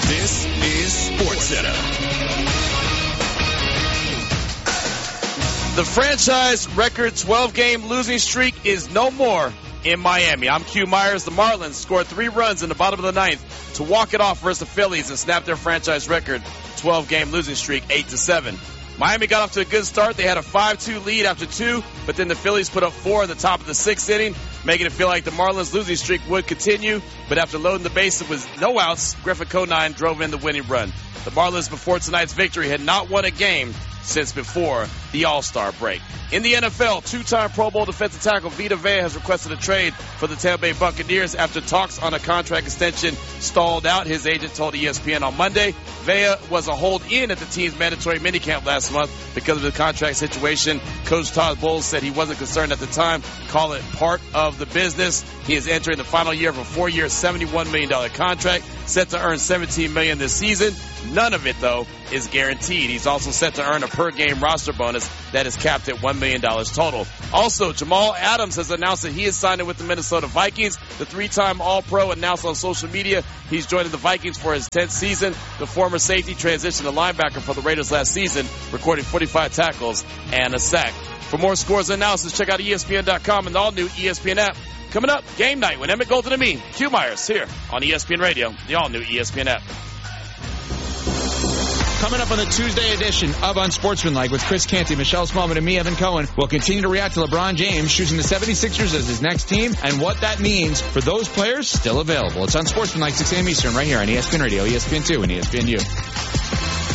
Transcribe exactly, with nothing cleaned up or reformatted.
This is SportsCenter. The franchise record twelve-game losing streak is no more in Miami. I'm Q Myers. The Marlins scored three runs in the bottom of the ninth to walk it off versus the Phillies and snap their franchise record twelve-game losing streak eight to seven. Miami got off to a good start. They had a five two lead after two, but then the Phillies put up four in the top of the sixth inning, making it feel like the Marlins' losing streak would continue. But after loading the bases with no outs, Griffin Conine drove in the winning run. The Marlins, before tonight's victory, had not won a game since before the All-Star break. In the N F L, two-time Pro Bowl defensive tackle Vita Vea has requested a trade for the Tampa Bay Buccaneers after talks on a contract extension stalled out. His agent told E S P N on Monday Vea was a hold-in at the team's mandatory minicamp last month because of the contract situation. Coach Todd Bowles said he wasn't concerned at the time. Call it part of the business. He is entering the final year of a four-year, seventy-one million dollars contract, set to earn seventeen million dollars this season. None of it, though, is guaranteed. He's also set to earn a per-game roster bonus that is capped at one million dollars total. Also, Jamal Adams has announced that he is signing with the Minnesota Vikings. The three-time All-Pro announced on social media he's joining the Vikings for his tenth season. The former safety transitioned to linebacker for the Raiders last season, recording forty-five tackles and a sack. For more scores and analysis, check out E S P N dot com and the all-new E S P N app. Coming up, game night with Emmett Golden and me, Q Myers, here on E S P N Radio, the all-new E S P N app. Coming up on the Tuesday edition of Unsportsmanlike with Chris Canty, Michelle Smallman, and me, Evan Cohen, we'll continue to react to LeBron James choosing the seventy-sixers as his next team and what that means for those players still available. It's Unsportsmanlike, six a.m. Eastern, right here on E S P N Radio, E S P N two, and E S P N U.